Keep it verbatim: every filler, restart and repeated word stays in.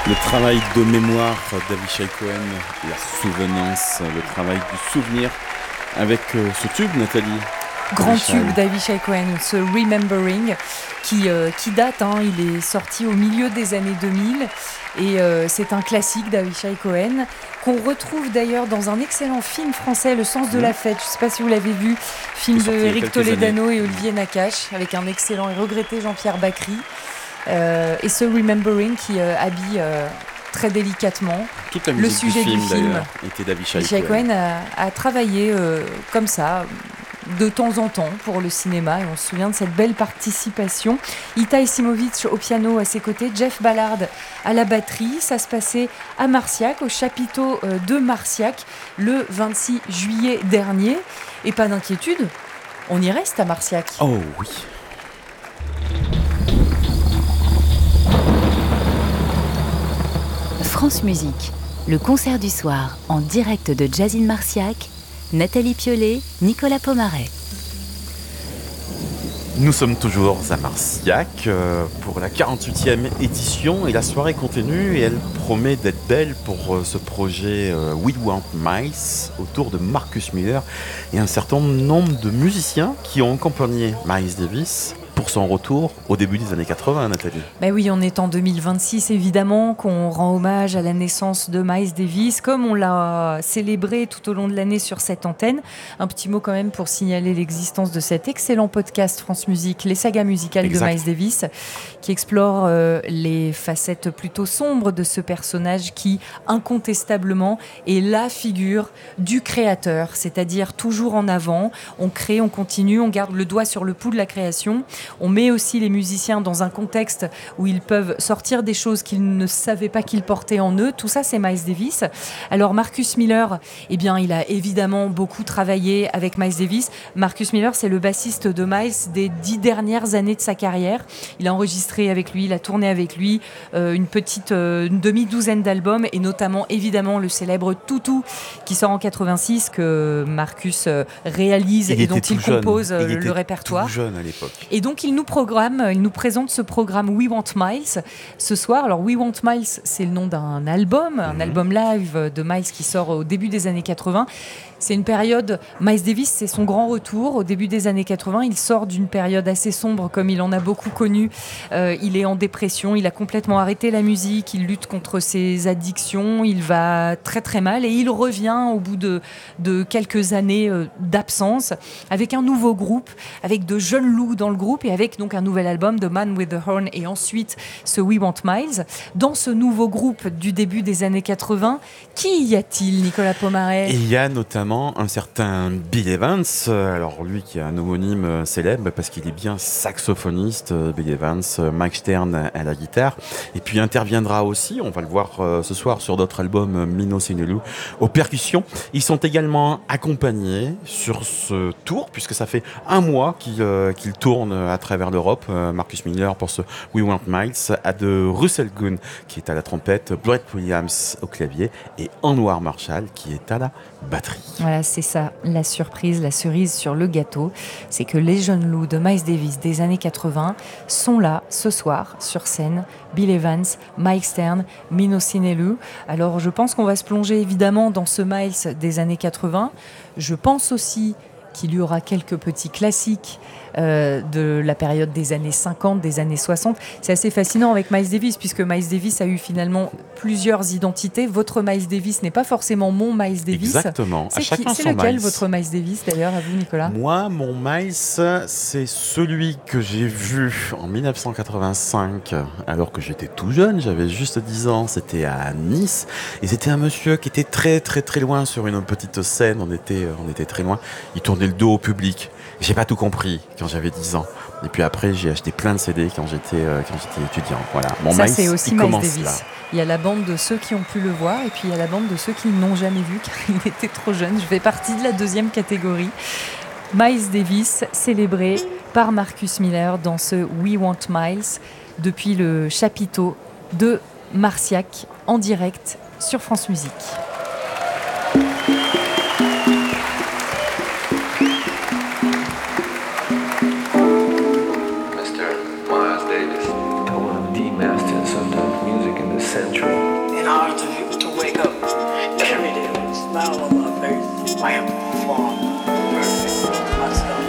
Le travail de mémoire d'Avishai Cohen, la souvenance, le travail du souvenir avec euh, ce tube, Nathalie. Grand Avishai. tube d'Avishai Cohen, ce Remembering, qui, euh, qui date, hein, il est sorti au milieu des années deux mille et euh, c'est un classique d'Avishai Cohen qu'on retrouve d'ailleurs dans un excellent film français, Le sens de mmh. la fête. Je ne sais pas si vous l'avez vu, film de Éric Toledano années. et Olivier Nakache, avec un excellent et regretté Jean-Pierre Bacry. Euh, et ce Remembering qui euh, habille euh, très délicatement Toute la le musique sujet du film, du film. d'ailleurs, était d'Avishai Avishai Cohen. Cohen a, a travaillé euh, comme ça, de temps en temps, pour le cinéma, et on se souvient de cette belle participation. Itai Simovic au piano à ses côtés, Jeff Ballard à la batterie. Ça se passait à Marciac, au chapiteau euh, de Marciac, le vingt-six juillet dernier. Et pas d'inquiétude, on y reste à Marciac. Oh oui. France Musique, le concert du soir en direct de Jazz in Marciac, Nathalie Piollet, Nicolas Pomaret. Nous sommes toujours à Marciac euh, pour la quarante-huitième édition et la soirée continue et elle promet d'être belle pour euh, ce projet euh, We Want Miles autour de Marcus Miller et un certain nombre de musiciens qui ont accompagné Miles Davis pour son retour au début des années quatre-vingts, Nathalie. Ben oui, on est en deux mille vingt-six, évidemment, qu'on rend hommage à la naissance de Miles Davis, comme on l'a célébré tout au long de l'année sur cette antenne. Un petit mot quand même pour signaler l'existence de cet excellent podcast France Musique, les sagas musicales exact. de Miles Davis, qui explore euh, les facettes plutôt sombres de ce personnage qui, incontestablement, est la figure du créateur, c'est-à-dire toujours en avant. On crée, on continue, on garde le doigt sur le pouls de la création. On met aussi les musiciens dans un contexte où ils peuvent sortir des choses qu'ils ne savaient pas qu'ils portaient en eux. Tout ça, c'est Miles Davis. Alors, Marcus Miller, eh bien, il a évidemment beaucoup travaillé avec Miles Davis. Marcus Miller, c'est le bassiste de Miles des dix dernières années de sa carrière. Il a enregistré avec lui, il a tourné avec lui euh, une petite euh, une demi-douzaine d'albums et notamment, évidemment, le célèbre Toutou qui sort en quatre-vingt-six que Marcus euh, réalise il et dont il jeune. compose euh, il le répertoire. Tout jeune à l'époque. Et donc, il nous programme, il nous présente ce programme We Want Miles ce soir. Alors, We Want Miles, c'est le nom d'un album, un mmh. album live de Miles qui sort au début des années quatre-vingts. C'est une période, Miles Davis, c'est son grand retour. Au début des années quatre-vingts, il sort d'une période assez sombre, comme il en a beaucoup connu. Euh, il est en dépression, il a complètement arrêté la musique, il lutte contre ses addictions, il va très très mal et il revient au bout de, de quelques années euh, d'absence avec un nouveau groupe, avec de jeunes loups dans le groupe et avec donc un nouvel album, The Man with the Horn, et ensuite ce We Want Miles. Dans ce nouveau groupe du début des années quatre-vingts, qui y a-t-il, Nicolas Pomaret ? Il y a notamment un certain Bill Evans, alors lui qui a un homonyme célèbre parce qu'il est bien saxophoniste, Bill Evans, Mike Stern à la guitare, et puis interviendra aussi, on va le voir ce soir sur d'autres albums, Mino Sinelu aux percussions. Ils sont également accompagnés sur ce tour, puisque ça fait un mois qu'il, euh, qu'il tourne à travers l'Europe, euh, Marcus Miller pour ce We Want Miles, à de Russell Gunn qui est à la trompette, Brett Williams au clavier et Anwar Marshall qui est à la batterie. Voilà, c'est ça, la surprise, la cerise sur le gâteau, c'est que les jeunes loups de Miles Davis des années quatre-vingts sont là ce soir sur scène. Bill Evans, Mike Stern, Mino Sinelu. Alors je pense qu'on va se plonger évidemment dans ce Miles des années quatre-vingts. Je pense aussi qu'il y aura quelques petits classiques euh, de la période des années cinquante, des années soixante. C'est assez fascinant avec Miles Davis, puisque Miles Davis a eu finalement plusieurs identités. Votre Miles Davis n'est pas forcément mon Miles Davis. Exactement. C'est, à chacun qui, c'est son lequel Miles. votre Miles Davis d'ailleurs, à vous Nicolas ? Moi, mon Miles, c'est celui que j'ai vu en dix-neuf cent quatre-vingt-cinq, alors que j'étais tout jeune, j'avais juste dix ans, c'était à Nice, et c'était un monsieur qui était très très très loin sur une petite scène, on était, on était très loin, il tournait le dos au public. J'ai pas tout compris quand j'avais dix ans. Et puis après, j'ai acheté plein de C D quand j'étais, euh, quand j'étais étudiant. Voilà. Mon Ça, Miles, c'est aussi il Miles commence Davis. là. Il y a la bande de ceux qui ont pu le voir et puis il y a la bande de ceux qui ne l'ont jamais vu car il était trop jeune. Je fais partie de la deuxième catégorie. Miles Davis, célébré par Marcus Miller dans ce We Want Miles depuis le chapiteau de Marciac en direct sur France Musique. Master essence of the music in this century. In order to, to wake up every day with a smile on my face, I am far perfect myself.